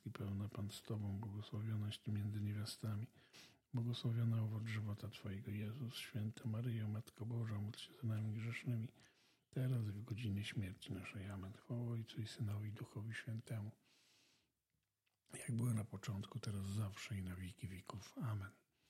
łaski pełna Pan z Tobą, błogosławionaś Ty między niewiastami. Błogosławiony owoc żywota Twojego, Jezus. Święta Maryjo, Matko Boża, módl się za nami grzesznymi, teraz i w godzinie śmierci naszej. Amen. Chwała Ojcu i Synowi, i Duchowi Świętemu, jak było na początku, teraz, zawsze i na wieki wieków. Amen.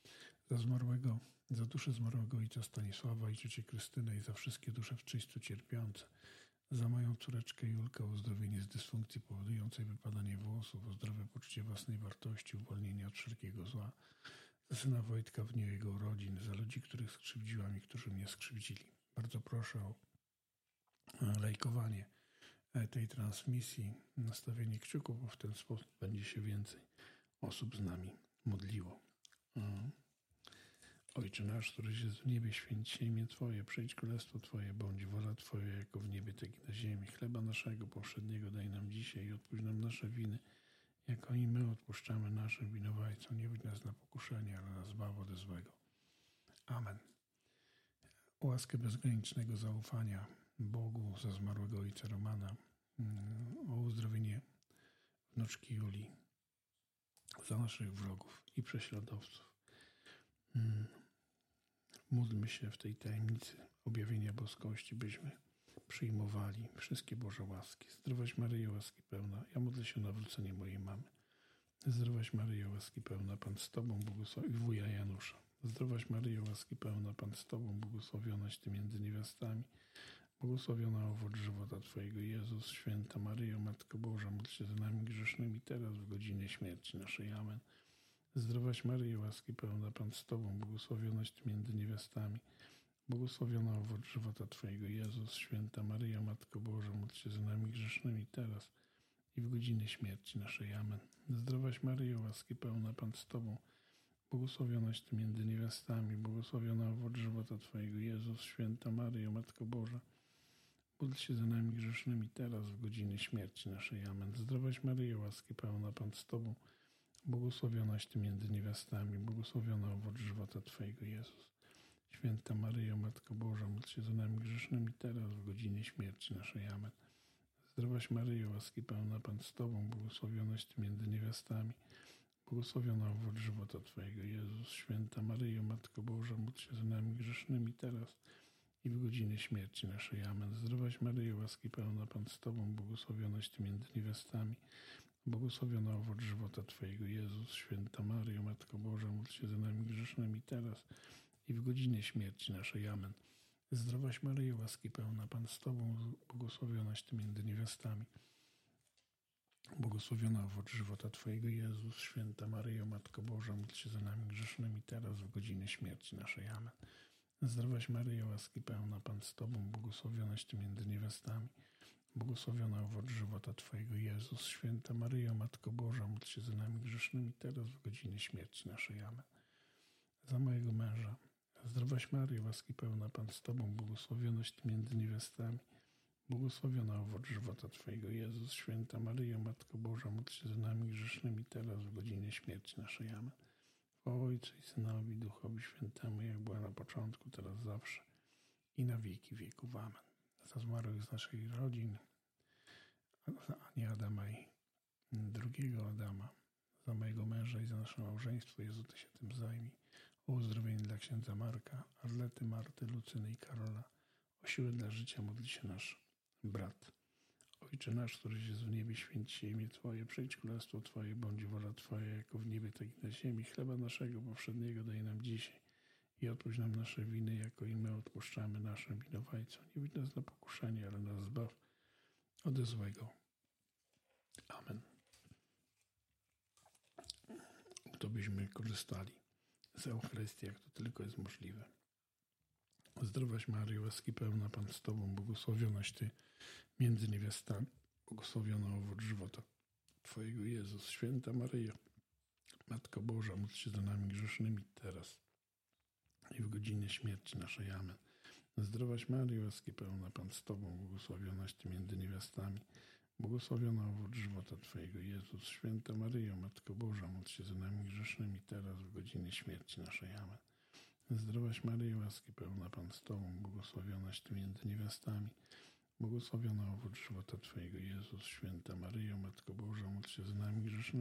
Za duszę zmarłego ojca Stanisława i ciocię Krystynę i za wszystkie dusze w czyśćcu cierpiące, za moją córeczkę Julkę o uzdrowienie z dysfunkcji powodującej wypadanie włosów, o zdrowe poczucie własnej wartości, uwolnienie od wszelkiego zła, za syna Wojtka w dniu jego urodzin, za ludzi, których skrzywdziłam i którzy mnie skrzywdzili. Bardzo proszę o lajkowanie tej transmisji, nastawienie kciuków, bo w ten sposób będzie się więcej osób z nami modliło. Ojcze nasz, któryś jest w niebie, święć się imię Twoje, przyjdź królestwo Twoje, bądź wola Twoja, jako w niebie, tak i na ziemi. Chleba naszego powszedniego daj nam dzisiaj i odpuść nam nasze winy, jako i my odpuszczamy naszym winowajcom. Nie wódź nas na pokuszenie, ale nas zbaw ode złego. Amen. O łaskę bezgranicznego zaufania Bogu za zmarłego ojca Romana, o uzdrowienie wnuczki Julii, za naszych wrogów i prześladowców. Módlmy się w tej tajemnicy objawienia boskości, byśmy przyjmowali wszystkie Boże łaski. Zdrowaś Maryjo, łaski pełna. Ja modlę się o nawrócenie mojej mamy. Zdrowaś Maryjo, łaski pełna, Pan z Tobą, błogosławiona, wuja Janusza. Zdrowaś Maryjo, łaski pełna, Pan z Tobą, błogosławionaś Ty między niewiastami. Błogosławiona owoc żywota Twojego, Jezus. Święta Maryjo, Matko Boża, módl się za nami grzesznymi, teraz w godzinie śmierci naszej. Amen. Zdrowaś Maryjo, łaski pełna, Pan z Tobą, błogosławionaś Ty między niewiastami. Błogosławiona owoc żywota Twojego, Jezus. Święta Maryjo, Matko Boża, módl się za nami grzesznymi, teraz i w godzinę śmierci naszej. Amen. Zdrowaś Maryjo, łaski pełna, Pan z Tobą, błogosławionaś Ty między niewiastami. Błogosławiona owoc żywota Twojego, Jezus. Święta Maryjo, Matko Boża, módl się za nami grzesznymi, teraz w godzinie śmierci naszej. Amen. Zdrowaś Maryjo, łaski pełna, Pan z Tobą, błogosławionaś Ty między niewiastami, błogosławiona owoc żywota Twojego, Jezus. Święta Maryjo, Matko Boża, módl się za nami grzesznymi, teraz w godzinie śmierci naszej. Amen. Zdrowaś Maryjo, łaski pełna, Pan z Tobą, błogosławionaś Ty między niewiastami, błogosławiona owoc żywota Twojego, Jezus. Święta Maryjo, Matko Boża, módl się za nami grzesznymi, teraz i w godzinie śmierci naszej. Amen. Zdrowaś Maryjo, łaski pełna, Pan z Tobą, błogosławionaś Ty między niewiastami, błogosławiona owoc żywota Twojego, Jezus. Święta Maryjo, Matko Boża, módl się za nami grzesznymi, teraz i w godzinie śmierci naszej. Amen. Zdrowaś Maryjo, łaski pełna, Pan z Tobą, błogosławionaś Ty między niewiastami, błogosławiona owoc żywota Twojego, Jezus. Święta Maryjo, Matko Boża, módl się za nami grzesznymi, teraz w godzinie śmierci naszej. Amen. Zdrowaś Maryjo, łaski pełna, Pan z Tobą, błogosławionaś Ty między niewiastami, błogosławiona owoc żywota Twojego, Jezus. Święta Maryjo, Matko Boża, módl się za nami grzesznymi, teraz w godzinie śmierci naszej. Amen. Za mojego męża. Zdrowaś Maryjo, łaski pełna, Pan z Tobą, błogosławionaś Ty między niewiastami, błogosławiona owoc żywota Twojego, Jezus. Święta Maryjo, Matko Boża, módl się za nami grzesznymi, teraz w godzinie śmierci naszej. Amen. Chwała Ojcu i Synowi, i Duchowi Świętemu, jak była na początku, teraz, zawsze i na wieki wieków. Amen. Za zmarłych z naszych rodzin, za Anię Adama i drugiego Adama, za mojego męża i za nasze małżeństwo, Jezu, Ty się tym zajmij. O uzdrowienie dla księdza Marka, Arlety, Marty, Lucyny i Karola. O siłę dla życia modli się nasz brat. Ojcze nasz, któryś jest w niebie, święć się imię Twoje, przyjdź królestwo Twoje, bądź wola Twoja, jako w niebie, tak i na ziemi. Chleba naszego powszedniego daj nam dzisiaj i odpuść nam nasze winy, jako i my odpuszczamy naszym winowajcom. Nie wódź nas na pokuszenie, ale nas zbaw ode złego. Amen. To byśmy korzystali z Eucharystii, jak to tylko jest możliwe. Zdrowaś Maryjo, łaski pełna, Pan z Tobą, błogosławionaś Ty między niewiastami, błogosławiona owoc żywota Twojego, Jezus. Święta Maryjo, Matko Boża, módl się za nami grzesznymi, teraz i w godzinie śmierci naszej. Amen. Zdrowaś Maryjo, łaski pełna, Pan z Tobą, błogosławionaś Ty między niewiastami, błogosławiona owoc żywota Twojego, Jezus. Święta Maryjo, Matko Boża, módl się za nami grzesznymi, teraz w godzinie śmierci naszej. Amen. Zdrowaś Maryjo, łaski pełna, Pan z Tobą, błogosławionaś Ty między niewiastami, błogosławiona owoc żywota Twojego, Jezus. Święta Maryjo, Matko Boża, módl się za nami grzesznymi,